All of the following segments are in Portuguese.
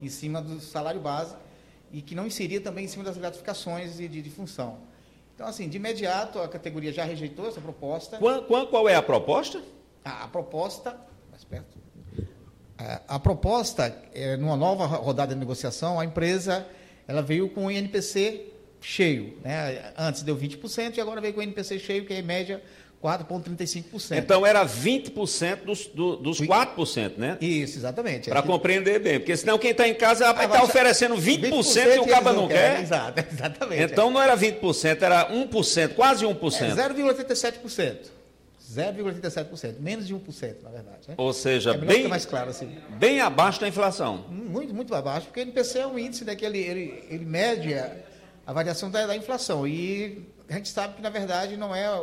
em cima do salário base e que não incidia também em cima das gratificações de função. Então, assim, de imediato, a categoria já rejeitou essa proposta. Qual é a proposta? A proposta... Mais perto. A proposta, numa nova rodada de negociação, a empresa ela veio com o INPC cheio, né? Antes deu 20% e agora veio com o INPC cheio, que é em média 4,35%. Então era 20% dos 4%, né? Isso, exatamente. Para compreender bem, porque senão quem está em casa vai estar oferecendo 20% e o caba não quer. Exatamente. Então não era 20%, era 1%, quase 1%. 0,87%. 0,87%, menos de 1%, na verdade. Né? Ou seja, mais claro, assim. Bem abaixo da inflação. Muito, muito abaixo, porque o INPC é um índice, né, que ele mede a variação da inflação. E a gente sabe que, na verdade, não é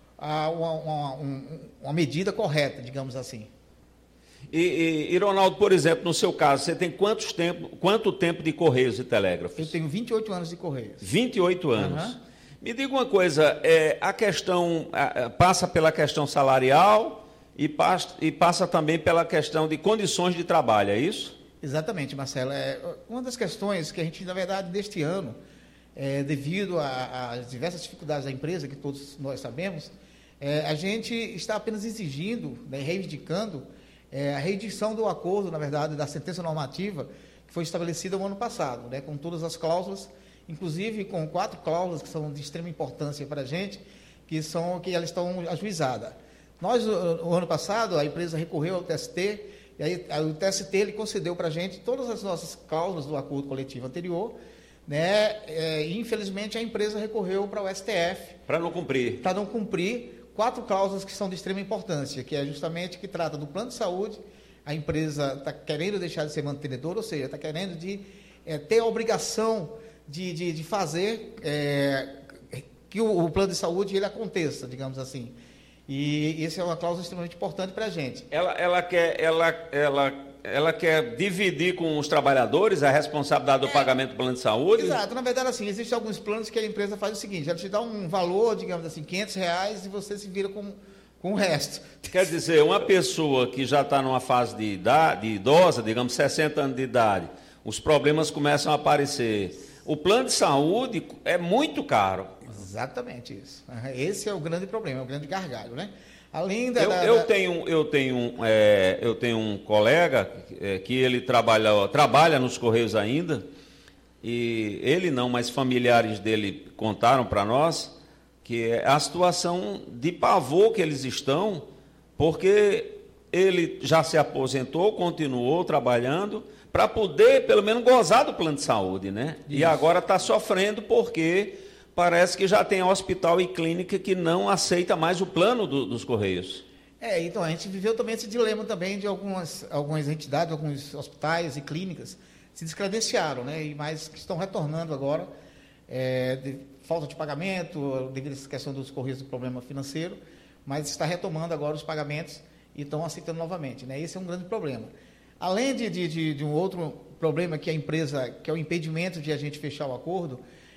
uma medida correta, digamos assim. E Ronaldo, por exemplo, no seu caso, você tem quanto tempo de Correios e Telégrafos? Eu tenho 28 anos de Correios. 28 anos. Uhum. Me diga uma coisa, a questão passa pela questão salarial e passa também pela questão de condições de trabalho, é isso? Exatamente, Marcelo. Uma das questões que a gente, na verdade, deste ano, devido às diversas dificuldades da empresa, que todos nós sabemos, a gente está apenas exigindo, né, reivindicando a reedição do acordo, na verdade, da sentença normativa que foi estabelecida no ano passado, né, com todas as cláusulas, inclusive com 4 cláusulas que são de extrema importância para a gente, que elas estão ajuizadas. Nós, no ano passado, a empresa recorreu ao TST, e aí o TST ele concedeu para a gente todas as nossas cláusulas do acordo coletivo anterior, né? E, infelizmente, a empresa recorreu para o STF. Para não cumprir. Para não cumprir 4 cláusulas que são de extrema importância, que é justamente que trata do plano de saúde. A empresa está querendo deixar de ser mantenedora, ou seja, está querendo ter a obrigação de fazer que o plano de saúde ele aconteça, digamos assim. E essa é uma cláusula extremamente importante para a gente. Ela quer dividir com os trabalhadores a responsabilidade do pagamento do plano de saúde? Exato. Na verdade, assim, existem alguns planos que a empresa faz o seguinte, ela te dá um valor, digamos assim, R$500 e você se vira com o resto. Quer dizer, uma pessoa que já está numa fase de idosa, digamos 60 anos de idade, os problemas começam a aparecer. O plano de saúde é muito caro. Exatamente isso. Esse é o grande problema, é o grande gargalo, né? Além eu tenho um colega que ele trabalha nos Correios ainda, e ele não, mas familiares dele contaram para nós que é a situação de pavor que eles estão, porque ele já se aposentou, continuou trabalhando, para poder, pelo menos, gozar do plano de saúde, né? Isso. E agora está sofrendo porque parece que já tem hospital e clínica que não aceita mais o plano dos Correios. Então, a gente viveu também esse dilema também de algumas entidades, alguns hospitais e clínicas se descredenciaram, né? Mas que estão retornando agora, de falta de pagamento, devido a essa questão dos Correios do problema financeiro, mas está retomando agora os pagamentos e estão aceitando novamente, né? Esse é um grande problema. Além de um outro problema que a empresa, que é o impedimento de a gente fechar o acordo,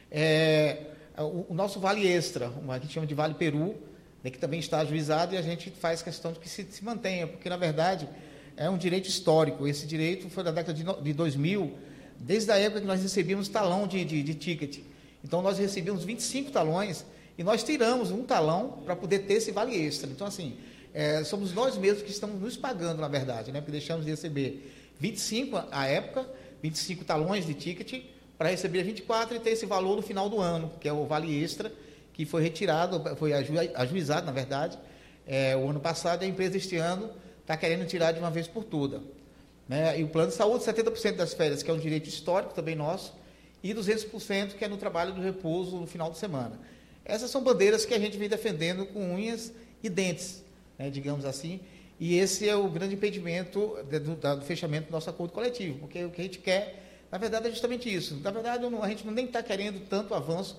o nosso vale extra, que a gente chama de Vale Peru, né, que também está ajuizado e a gente faz questão de que se mantenha, porque, na verdade, é um direito histórico. Esse direito foi da década de 2000, desde a época que nós recebíamos talão de ticket. Então, nós recebíamos 25 talões e nós tiramos um talão para poder ter esse vale extra. Então, assim, somos nós mesmos que estamos nos pagando, na verdade, né, porque deixamos de receber 25 à época, 25 talões de ticket, para receber 24 e ter esse valor no final do ano, que é o vale extra, que foi retirado, foi ajuizado, na verdade, o ano passado, e a empresa este ano está querendo tirar de uma vez por toda. Né? E o plano de saúde, 70% das férias, que é um direito histórico também nosso, e 200% que é no trabalho do repouso no final de semana. Essas são bandeiras que a gente vem defendendo com unhas e dentes, né, digamos assim, e esse é o grande impedimento do fechamento do nosso acordo coletivo, porque o que a gente quer, na verdade, é justamente isso. Na verdade, a gente nem está querendo tanto avanço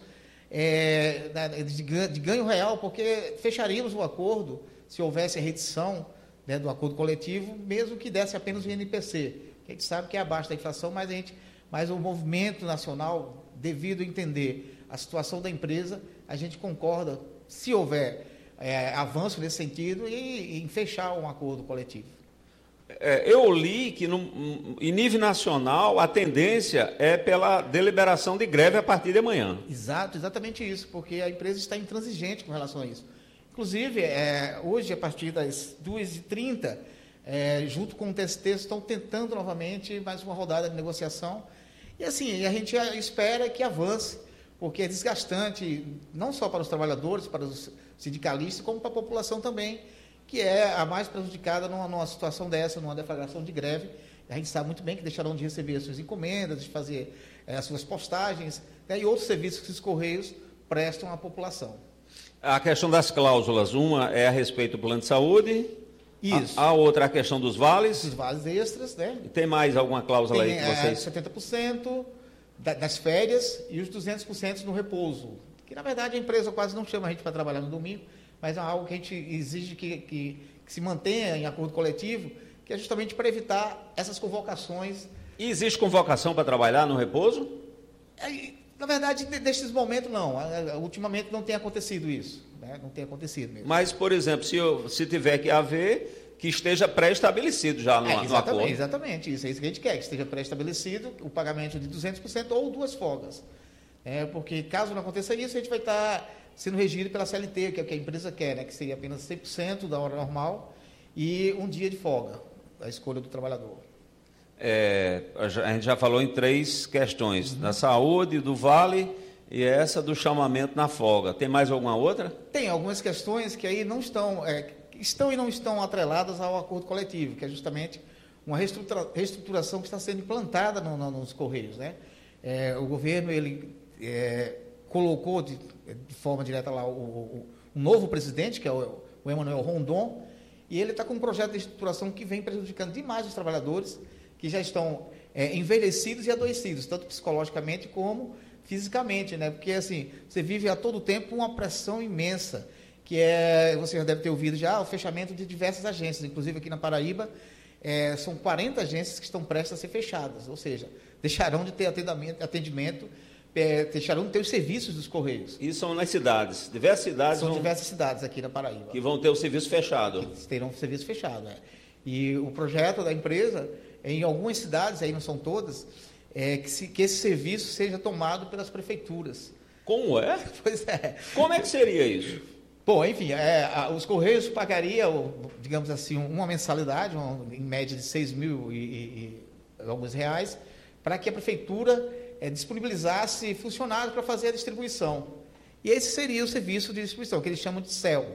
de ganho real, porque fecharíamos o acordo se houvesse a reedição, né, do acordo coletivo, mesmo que desse apenas o INPC. A gente sabe que é abaixo da inflação, mas o movimento nacional, devido a entender a situação da empresa, a gente concorda, se houver avanço nesse sentido, e em fechar um acordo coletivo. Eu li que em nível nacional a tendência é pela deliberação de greve a partir de amanhã. Exatamente isso, porque a empresa está intransigente com relação a isso. Inclusive, hoje, a partir das 2h30, junto com o TST, estão tentando novamente mais uma rodada de negociação. E assim, a gente espera que avance, porque é desgastante, não só para os trabalhadores, para os sindicalistas, como para a população também, que é a mais prejudicada numa situação dessa, numa deflagração de greve. A gente sabe muito bem que deixarão de receber as suas encomendas, de fazer as suas postagens, né, e outros serviços que os Correios prestam à população. A questão das cláusulas, uma é a respeito do plano de saúde, isso. A outra é a questão dos vales. Os vales extras, né? E tem mais alguma cláusula aí que vocês... 70% das férias e os 200% no repouso, que na verdade a empresa quase não chama a gente para trabalhar no domingo, mas é algo que a gente exige que se mantenha em acordo coletivo, que é justamente para evitar essas convocações. E existe convocação para trabalhar no repouso? Na verdade, nesses momentos, não. Ultimamente não tem acontecido isso. Né? Não tem acontecido mesmo. Mas, por exemplo, se tiver que haver, que esteja pré-estabelecido já no acordo. Exatamente, isso é isso que a gente quer, que esteja pré-estabelecido o pagamento de 200% ou 2 folgas. Porque, caso não aconteça isso, a gente vai estar sendo regido pela CLT, que é o que a empresa quer, né? Que seria apenas 100% da hora normal e um dia de folga, a escolha do trabalhador. A gente já falou em 3 questões, da saúde, do vale e essa do chamamento na folga. Tem mais alguma outra? Tem algumas questões que aí não estão e não estão atreladas ao acordo coletivo, que é justamente uma reestruturação que está sendo implantada nos Correios, né? O governo colocou de forma direta lá o novo presidente, que é o Emanuel Rondon, e ele está com um projeto de reestruturação que vem prejudicando demais os trabalhadores que já estão envelhecidos e adoecidos, tanto psicologicamente como fisicamente, né? Porque assim, você vive a todo tempo uma pressão imensa, que você já deve ter ouvido já, o fechamento de diversas agências, inclusive aqui na Paraíba, são 40 agências que estão prestes a ser fechadas, ou seja, deixarão de ter atendimento, deixarão de ter os serviços dos Correios. Isso são nas cidades, diversas cidades? São diversas cidades aqui na Paraíba. Que vão ter o serviço fechado. Que terão o serviço fechado, E o projeto da empresa, em algumas cidades, aí não são todas, que esse serviço seja tomado pelas prefeituras. Como é? Pois é. Como é que seria isso? Bom, enfim, os Correios pagariam, digamos assim, uma mensalidade, em média de 6 mil e alguns reais, para que a prefeitura disponibilizasse funcionários para fazer a distribuição. E esse seria o serviço de distribuição, que eles chamam de CEL.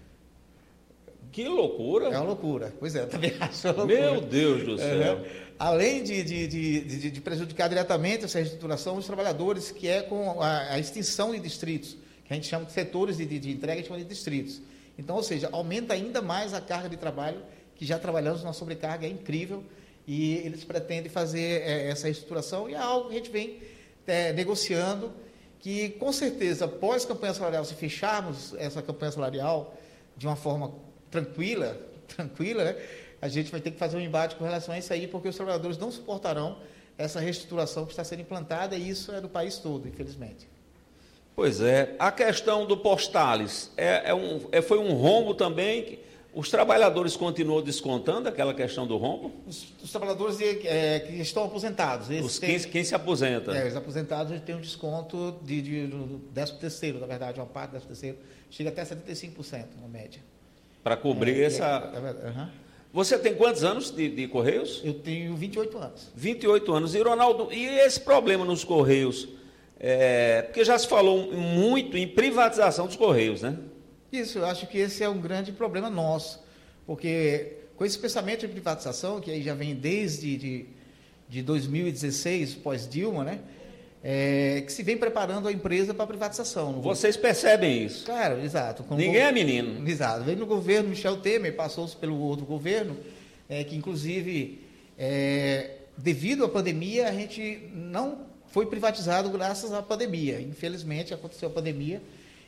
Que loucura! É uma loucura. Pois eu também acho uma loucura. Meu Deus do céu! Além de prejudicar diretamente essa reestruturação, os trabalhadores, que é com a extinção de distritos, que a gente chama de setores de entrega, a gente chama de distritos. Então, ou seja, aumenta ainda mais a carga de trabalho, que já trabalhamos, nossa sobrecarga é incrível, e eles pretendem fazer essa reestruturação, e é algo que a gente vem negociando, que com certeza, após a campanha salarial, se fecharmos essa campanha salarial de uma forma tranquila, né? A gente vai ter que fazer um embate com relação a isso aí, porque os trabalhadores não suportarão essa reestruturação que está sendo implantada, e isso é do país todo, infelizmente. Pois é. A questão do Postales foi um rombo também. Os trabalhadores continuam descontando aquela questão do rombo? Os trabalhadores que estão aposentados. Quem se aposenta? Os aposentados eles têm um desconto do 13º, na verdade, uma parte do 13º, chega até 75%, na média. Para cobrir essa... Você tem quantos anos de Correios? Eu tenho 28 anos. 28 anos. E, Ronaldo, e esse problema nos Correios? Porque já se falou muito em privatização dos Correios, né? Isso, eu acho que esse é um grande problema nosso, porque com esse pensamento de privatização, que aí já vem desde de 2016, pós-Dilma, né? Que se vem preparando a empresa para a privatização. Vocês percebem isso? Claro, exato. Ninguém é menino. Exato. Veio no governo Michel Temer, passou-se pelo outro governo, que inclusive, devido à pandemia, a gente não foi privatizado graças à pandemia. Infelizmente, aconteceu a pandemia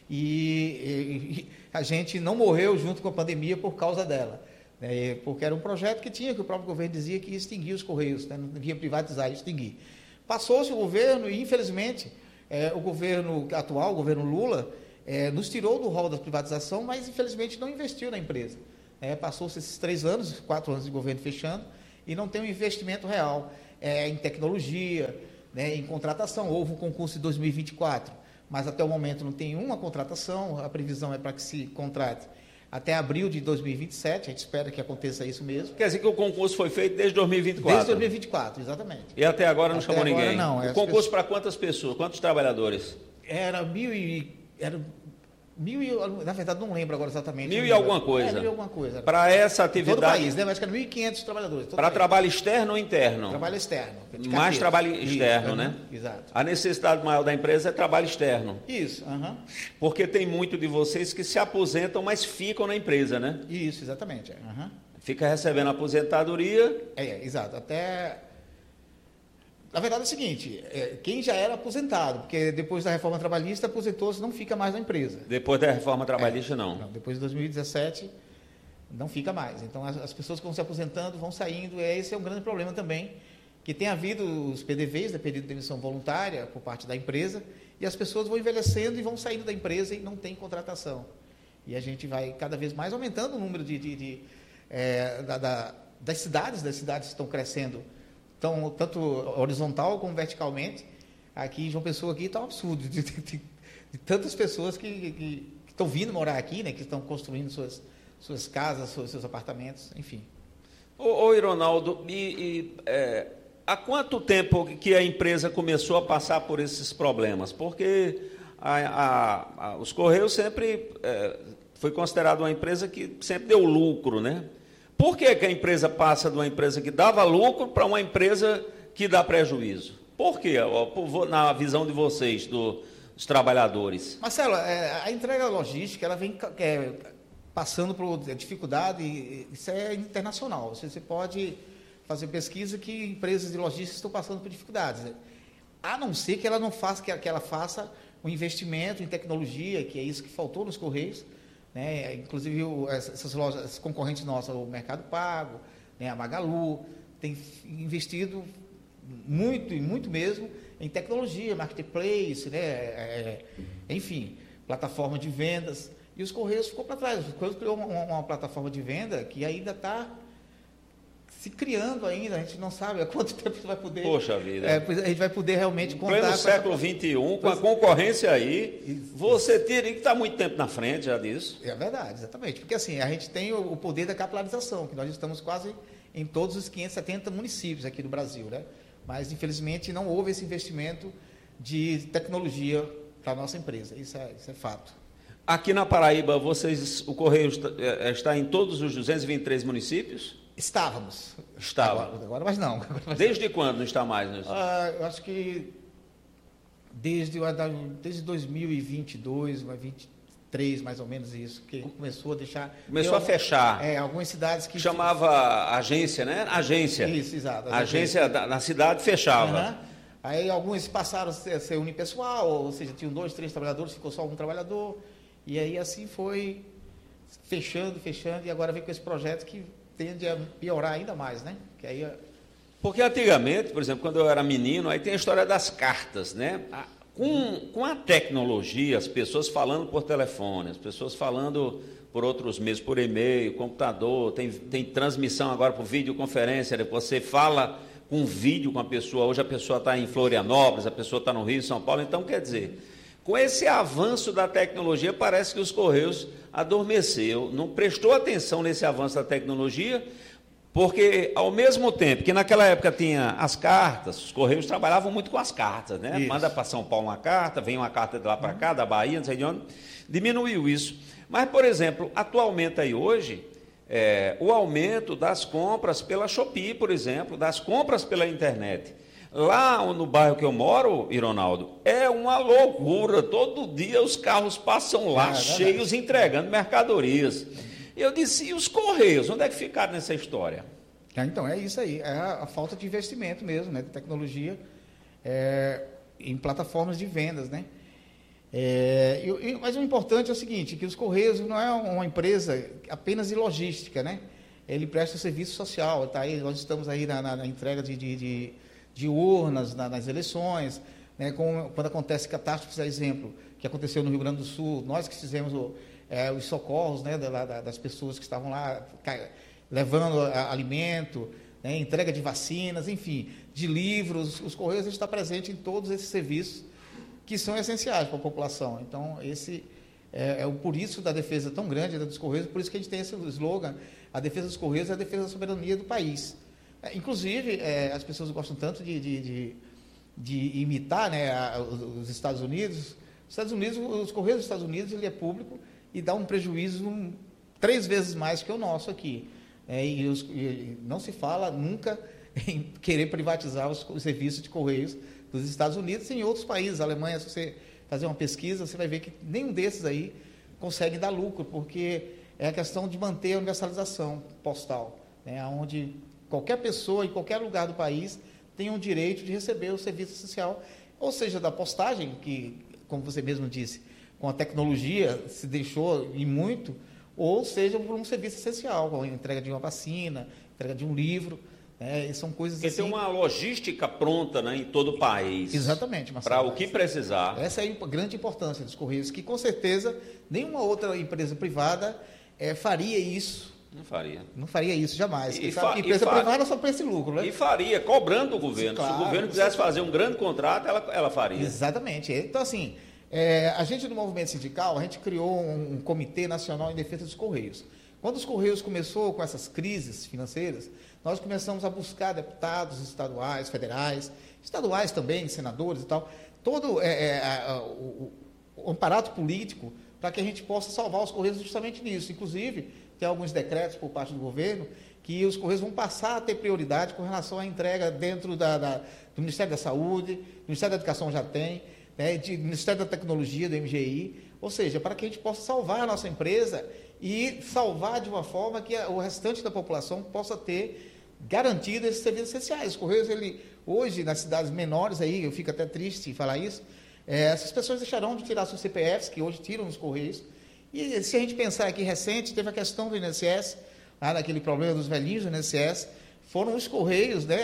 e a gente não morreu junto com a pandemia por causa dela. Porque era um projeto que o próprio governo dizia que ia extinguir os Correios, né? Não ia privatizar, ia extinguir. Passou-se o governo e, infelizmente, o governo atual, o governo Lula, nos tirou do rol da privatização, mas, infelizmente, não investiu na empresa. Passou-se esses 3 anos, 4 anos de governo fechando, e não tem um investimento real em tecnologia, né, em contratação. Houve um concurso em 2024, mas até o momento não tem uma contratação. A previsão é para que se contrate até abril de 2027, a gente espera que aconteça isso mesmo. Quer dizer que o concurso foi feito desde 2024? Desde 2024, exatamente. E até agora não chamou ninguém? Não. O concurso para quantas pessoas, quantos trabalhadores? Era mil e... na verdade, não lembro agora exatamente. 1.000 e alguma coisa. 1.000 e alguma coisa. Para essa atividade... Todo o país, né? Acho que era 1.500 trabalhadores. Para trabalho externo ou interno? Trabalho externo. Mais trabalho externo, né? Exato. A necessidade maior da empresa é trabalho externo. Isso, Porque tem muito de vocês que se aposentam, mas ficam na empresa, né? Isso, exatamente. Fica recebendo aposentadoria. Exato. Na verdade é o seguinte, quem já era aposentado, porque depois da reforma trabalhista, aposentou-se, não fica mais na empresa. Depois da reforma trabalhista, não. Depois de 2017, não fica mais. Então, as pessoas que vão se aposentando, vão saindo, esse é um grande problema também, que tem havido os PDVs, né, período de demissão voluntária, por parte da empresa, e as pessoas vão envelhecendo e vão saindo da empresa e não tem contratação. E a gente vai cada vez mais aumentando o número das cidades estão crescendo, tanto horizontal como verticalmente. Aqui em João Pessoa está um absurdo de tantas pessoas que estão vindo morar aqui, né, que estão construindo suas casas, seus apartamentos, enfim. Ô Ironaldo, há quanto tempo que a empresa começou a passar por esses problemas? Porque os Correios sempre foi considerado uma empresa que sempre deu lucro, né? Por que a empresa passa de uma empresa que dava lucro para uma empresa que dá prejuízo? Por quê? Na visão de vocês, dos trabalhadores. Marcelo, a entrega logística ela vem passando por dificuldade, isso é internacional. Você pode fazer pesquisa que empresas de logística estão passando por dificuldades, né? A não ser que ela não faça, que ela faça um investimento em tecnologia, que é isso que faltou nos Correios, né? Inclusive essas lojas, esses concorrentes nossos, o Mercado Pago, né, a Magalu, tem investido muito e muito mesmo em tecnologia, marketplace, né? Enfim, plataforma de vendas. E os Correios ficou para trás. Os Correios criou uma plataforma de venda que ainda está se criando ainda, a gente não sabe há quanto tempo você vai poder... Poxa vida. A gente vai poder realmente contar... Em pleno século XXI, com a concorrência aí, você teria que estar muito tempo na frente já disso. É verdade, exatamente. Porque assim, a gente tem o poder da capilarização, que nós estamos quase em todos os 570 municípios aqui do Brasil, né? Mas, infelizmente, não houve esse investimento de tecnologia para a nossa empresa. Isso é fato. Aqui na Paraíba, o Correio está em todos os 223 municípios? Estávamos. Agora, mas não. Desde quando não está mais? Eu acho que desde 2022, 2023, mais ou menos isso, que começou a deixar... Começou a fechar. Algumas cidades que... Chamava agência, né? Agência. Isso, exato. A agência na cidade fechava. Aí alguns passaram a ser unipessoal, ou seja, tinham 2, 3 trabalhadores, ficou só um trabalhador. E aí assim foi fechando, e agora vem com esse projeto que tende a piorar ainda mais, né? Que aí Porque antigamente, por exemplo, quando eu era menino, aí tem a história das cartas, né? Com a tecnologia, as pessoas falando por telefone, as pessoas falando por outros meios, por e-mail, computador, tem transmissão agora por videoconferência, você fala com vídeo com a pessoa, hoje a pessoa está em Florianópolis, a pessoa está no Rio, São Paulo, então quer dizer, com esse avanço da tecnologia, parece que os Correios adormeceu, não prestou atenção nesse avanço da tecnologia, porque, ao mesmo tempo que naquela época tinha as cartas, os Correios trabalhavam muito com as cartas, né? Isso. Manda para São Paulo uma carta, vem uma carta de lá para cá, da Bahia, não sei de onde, diminuiu isso. Mas, por exemplo, atualmente aí hoje, o aumento das compras pela Shopee, por exemplo, das compras pela internet. Lá no bairro que eu moro, Ironaldo, é uma loucura. Todo dia os carros passam lá, cheios, entregando mercadorias. Eu disse, e os Correios, onde é que ficaram nessa história? Então, é isso aí, é a falta de investimento mesmo, né, de tecnologia em plataformas de vendas, né? Mas o importante é o seguinte, que os Correios não é uma empresa apenas de logística, né? Ele presta serviço social, tá aí, nós estamos aí na entrega de urnas nas eleições, né? Quando acontece catástrofes, por exemplo, que aconteceu no Rio Grande do Sul, nós que fizemos os socorros, né, das pessoas que estavam lá levando alimento, né, entrega de vacinas, enfim, de livros. Os Correios estão presentes em todos esses serviços que são essenciais para a população. Então, esse por isso da defesa tão grande dos Correios, por isso que a gente tem esse slogan: a defesa dos Correios é a defesa da soberania do país. Inclusive, as pessoas gostam tanto de imitar, né, os Estados Unidos. Os Correios dos Estados Unidos, ele é público e dá um prejuízo 3 vezes mais que o nosso aqui. E não se fala nunca em querer privatizar os serviços de Correios dos Estados Unidos e em outros países. A Alemanha, se você fazer uma pesquisa, você vai ver que nenhum desses aí consegue dar lucro, porque é a questão de manter a universalização postal, né, onde qualquer pessoa, em qualquer lugar do país, tem o direito de receber o serviço essencial, ou seja, da postagem, que, como você mesmo disse, com a tecnologia se deixou e muito, ou seja, por um serviço essencial, com a entrega de uma vacina, entrega de um livro, né, são coisas porque assim... tem uma logística pronta, né, em todo o país. Exatamente, Marcelo. Para o que precisar. Essa é a grande importância dos Correios, que com certeza nenhuma outra empresa privada faria isso. Não faria isso jamais. Empresa privada só pensa em lucro, né? E faria, cobrando o governo. Claro, se o governo quisesse fazer um grande contrato, ela faria. Exatamente. Então, assim, a gente do movimento sindical, a gente criou um Comitê Nacional em Defesa dos Correios. Quando os Correios começou com essas crises financeiras, nós começamos a buscar deputados estaduais, federais, estaduais também, senadores e tal, todo o aparato político para que a gente possa salvar os Correios justamente nisso. Inclusive, tem alguns decretos por parte do governo que os Correios vão passar a ter prioridade com relação à entrega dentro do Ministério da Saúde, do Ministério da Educação já tem, né, do Ministério da Tecnologia, do MGI, ou seja, para que a gente possa salvar a nossa empresa e salvar de uma forma que o restante da população possa ter garantido esses serviços essenciais. Os Correios, hoje, nas cidades menores, aí, eu fico até triste em falar isso, essas pessoas deixarão de tirar seus CPFs, que hoje tiram nos Correios. E se a gente pensar aqui recente, teve a questão do INSS, daquele problema dos velhinhos do INSS, foram os Correios, né,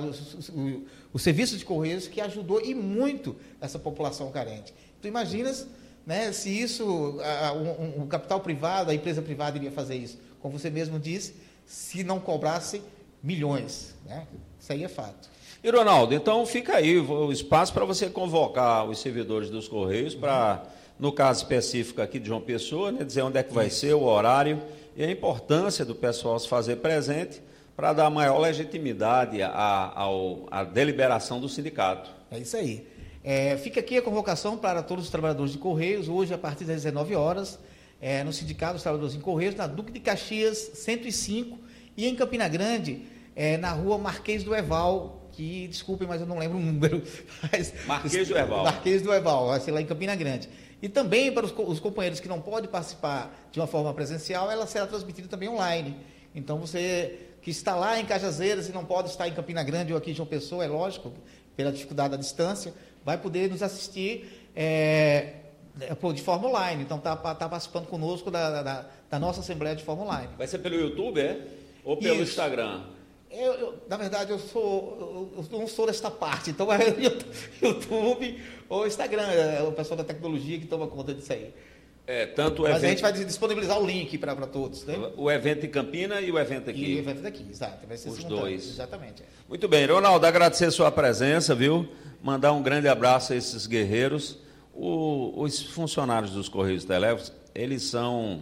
o serviço de Correios que ajudou e muito essa população carente. Tu imaginas, né, se isso, um capital privado, a empresa privada iria fazer isso, como você mesmo disse, se não cobrasse milhões, né? Isso aí é fato. E, Ronaldo, então fica aí o espaço para você convocar os servidores dos Correios para, no caso específico aqui de João Pessoa, né, dizer onde é que vai ser, o horário e a importância do pessoal se fazer presente para dar maior legitimidade à deliberação do sindicato. É isso aí. Fica aqui a convocação para todos os trabalhadores de Correios, hoje a partir das 19 horas, no Sindicato dos Trabalhadores em Correios, na Duque de Caxias, 105, e em Campina Grande, na rua Marquês do Eval, que, desculpem, mas eu não lembro o número. Mas, Marquês do Eval. Marquês do Eval, vai ser lá em Campina Grande. E também para os companheiros que não podem participar de uma forma presencial, ela será transmitida também online. Então, você que está lá em Cajazeiras e não pode estar em Campina Grande ou aqui em João Pessoa, é lógico, pela dificuldade da distância, vai poder nos assistir de forma online. Então, está participando conosco da nossa Assembleia de forma online. Vai ser pelo YouTube, ou pelo Isso. Instagram? Na verdade, eu não sou desta parte, então é YouTube ou Instagram, o pessoal da tecnologia que toma conta disso aí. Mas a gente vai disponibilizar o link para todos, né? O evento em Campina e o evento aqui. E o evento daqui, exato. Vai ser os dois. Exatamente. Muito bem, Ronaldo, agradecer a sua presença, viu? Mandar um grande abraço a esses guerreiros. Os funcionários dos Correios Telégrafos, eles são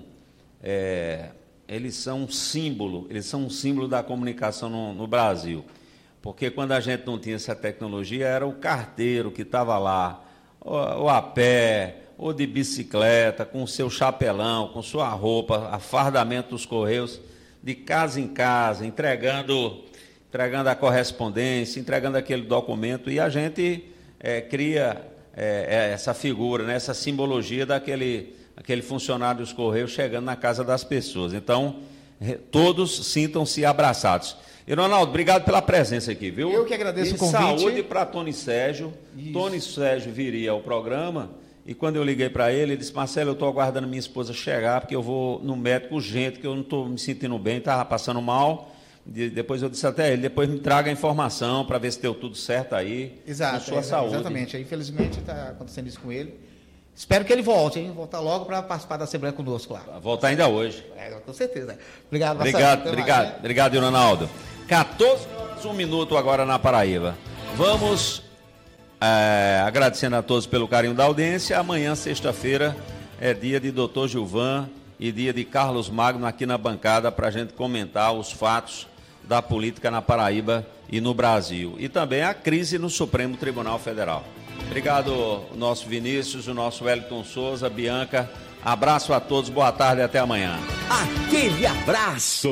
um símbolo da comunicação no Brasil. Porque quando a gente não tinha essa tecnologia, era o carteiro que estava lá, ou a pé, ou de bicicleta, com o seu chapelão, com sua roupa, afardamento dos Correios, de casa em casa, entregando a correspondência, entregando aquele documento, e a gente cria essa figura, né, essa simbologia aquele funcionário dos Correios chegando na casa das pessoas. Então, todos sintam-se abraçados. E, Ronaldo, obrigado pela presença aqui, viu? Eu que agradeço o convite. Saúde para Tony Sérgio. Isso. Tony Sérgio viria ao programa, e quando eu liguei para ele disse: Marcelo, eu estou aguardando minha esposa chegar, porque eu vou no médico urgente, que eu não estou me sentindo bem, estava passando mal. Depois eu disse até ele, depois me traga a informação para ver se deu tudo certo aí. Exato, com sua saúde. Exatamente. Infelizmente está acontecendo isso com ele. Espero que ele volte, hein? Voltar logo para participar da Assembleia conosco lá. Vai voltar ainda hoje. Com certeza. Obrigado, Marcelo. Obrigado, Ronaldo. 14 horas, 1 minuto agora na Paraíba. Vamos agradecendo a todos pelo carinho da audiência. Amanhã, sexta-feira, é dia de Dr. Gilvan e dia de Carlos Magno aqui na bancada para a gente comentar os fatos da política na Paraíba e no Brasil. E também a crise no Supremo Tribunal Federal. Obrigado, nosso Vinícius, o nosso Wellington Souza, Bianca. Abraço a todos, boa tarde e até amanhã. Aquele abraço!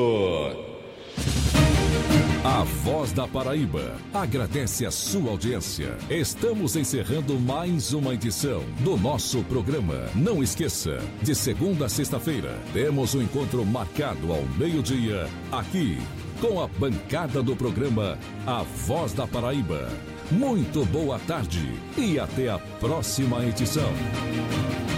A Voz da Paraíba agradece a sua audiência. Estamos encerrando mais uma edição do nosso programa. Não esqueça, de segunda a sexta-feira, temos um encontro marcado ao meio-dia, aqui, com a bancada do programa A Voz da Paraíba. Muito boa tarde e até a próxima edição.